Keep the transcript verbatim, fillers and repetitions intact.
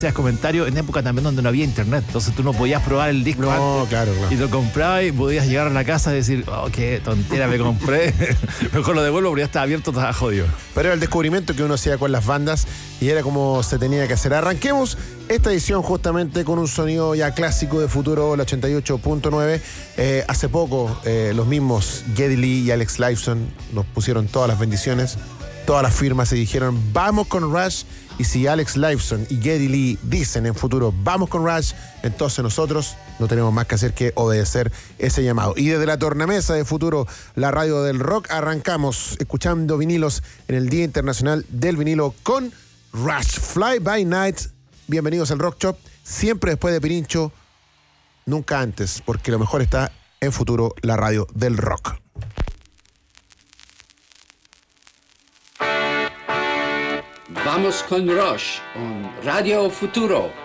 hacías comentarios en época también donde no había internet, entonces tú no podías probar el disco No, antes, claro, claro. y lo comprabas y podías llegar a la casa y decir, oh, qué tontera me compré, mejor lo devuelvo porque ya estaba abierto, estaba jodido. Pero era el descubrimiento que uno hacía con las bandas y era como se tenía que hacer. Arranquemos esta edición justamente con un sonido ya clásico de Futuro, el ochenta y ocho punto nueve. Eh, hace poco eh, los mismos Geddy Lee y Alex Lifeson nos pusieron todas las bendiciones, todas las firmas se dijeron vamos con Rush. Y si Alex Lifeson y Geddy Lee dicen en Futuro vamos con Rush, entonces nosotros no tenemos más que hacer que obedecer ese llamado. Y desde la tornamesa de Futuro, la radio del rock, arrancamos escuchando vinilos en el Día Internacional del Vinilo con Rush. Fly By Night. Bienvenidos al Rock Shop. Siempre después de Pirincho, nunca antes, porque lo mejor está en Futuro, la radio del rock. Vamos con Rush on Radio Futuro.